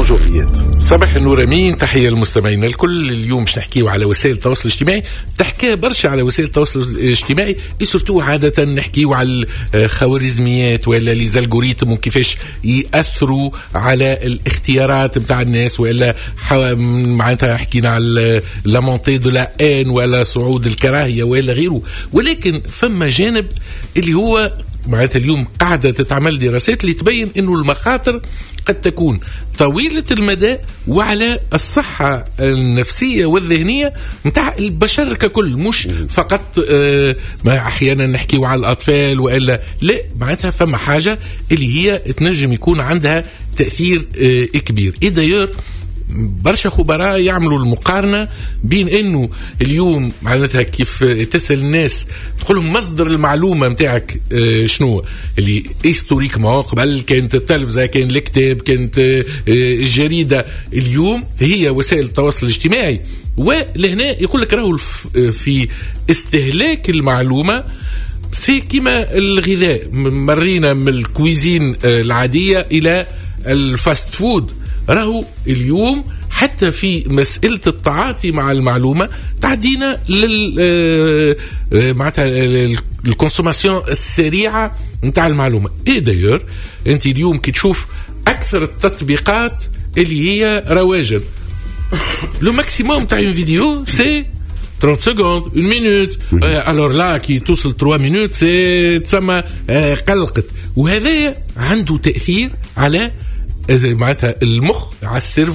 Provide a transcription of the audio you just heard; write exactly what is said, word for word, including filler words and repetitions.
بونجور رياد. صباح النور امين، تحيه للمستمعين الكل. اليوم مش نحكيو على وسائل التواصل الاجتماعي، تحكي برشا على وسائل التواصل الاجتماعي، سورتو عاده نحكيو على الخوارزميات ولا لي زالغوريتم وكيفاش ياثروا على الاختيارات نتاع الناس، ولا معناتها حكينا على لا مونتي دو لا ان ولا صعود الكراهيه ولا غيره. ولكن فما جانب اللي هو معناتها اليوم قاعدة تتعمل دراسات اللي تبين انه المخاطر قد تكون طويلة المدى وعلى الصحة النفسية والذهنية متاع البشر ككل، مش فقط آه ما احيانا نحكيو على الاطفال والا لا، معناتها فما حاجة اللي هي تنجم يكون عندها تأثير آه كبير. ايه داير برشا خبراء يعملوا المقارنة بين انه اليوم معناتها كيف تسأل الناس تقول لهم مصدر المعلومة متاعك اه شنو اللي هيستوريك، ما قبل كانت التلفزة، كان الكتاب، كانت اه الجريدة، اليوم هي وسائل التواصل الاجتماعي. ولهنا يقول لك راهو في استهلاك المعلومة سي كما الغذاء، مرينا من الكويزين العادية الى الفاست فود، راهو اليوم حتى في مسألة التعاطي مع المعلومة تعدينا لل معناتها الكونسوماسيون السريعة نتاع المعلومة. ايه داير انت اليوم كي تشوف اكثر التطبيقات اللي هي رواجا، لو ماكسيموم تاع اون فيديو سي ثلاثين سكوند une minute، alors là كي توصل ثلاثة minutes سي تسمى قلقت. وهذا عنده تأثير على معناتها المخ، على السيرفو.